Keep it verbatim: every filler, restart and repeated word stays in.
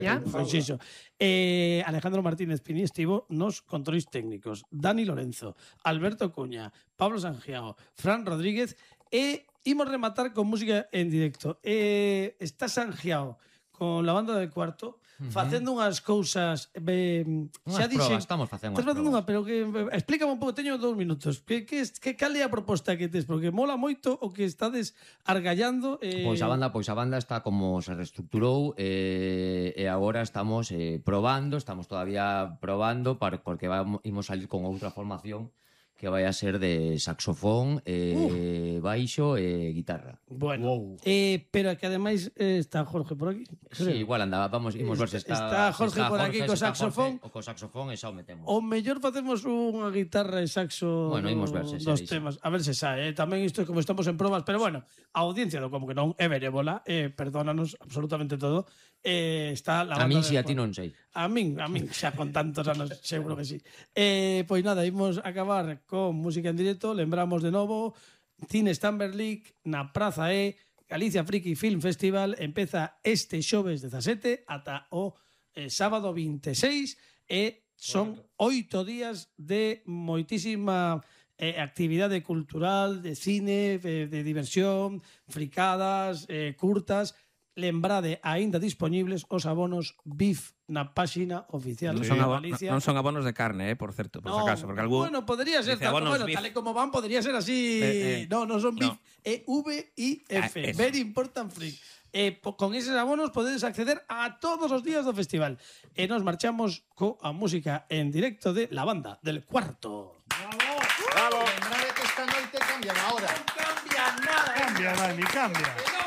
Ya? Pois iso. Eh, Alejandro Martínez Pini estivo nos controis técnicos. Dani Lorenzo, Alberto Cuña, Pablo Sangiao, Fran Rodríguez e imos rematar con música en directo. Eh, está Sangiao con la banda del cuarto, uh-huh. facendo unhas cousas... Eh, unhas probas, estamos facendo unhas facendo probas. Unha, pero que, explícame un pouco, teño dous minutos. Que, que, que cal é a proposta que tes? Porque mola moito o que estades argallando. Eh... Pois a banda, pois a banda está como se reestructurou eh, e agora estamos eh, probando, estamos todavía probando para, porque vamos, imos salir con outra formación que vai a ser de saxofón, eh, uh. baixo e guitarra. Bueno, wow. eh, pero que ademais eh, está Jorge por aquí. Sí, igual andaba, vamos, imos ver se está... Está Jorge está por aquí co saxofón. O co saxofón e xa o metemos. O mellor facemos unha guitarra e saxo bueno, imos ver se dos temas. A ver se sae. Eh? Tamén isto é como estamos en probas, pero bueno, a audiencia do como que non é benévola, eh, perdónanos absolutamente todo. Eh, está la a min si a ti non sei. A min, a min xa con tantos anos seguro que sí. Eh, pois nada, imos acabar con música en directo. Lembramos de novo Cine Stamberlic na Praza E, Galicia Friki Film Festival empeza este xoves dezasete ata o eh, sábado vinte e seis e son oito días de moitísima eh, actividade cultural, de cine, de, de diversión, fricadas, eh, curtas. Lembrade, aínda dispoñibles os abonos B I F na páxina oficial non de son, Galicia. Non son abonos de carne, eh, por certo, por no, si acaso, porque algún bueno, podría ser tal, bueno, tal e como van, podría ser así. Eh, eh, no, non son B I F, é V I F, ah, Very Important Freak. Eh, con eses abonos podedes acceder a todos os días do festival. E nos marchamos coa música en directo de la banda del cuarto. Bravo! Bravo! Lembrade que esta noite cambia a hora. Non cambia nada. Cambia, Dani, cambia.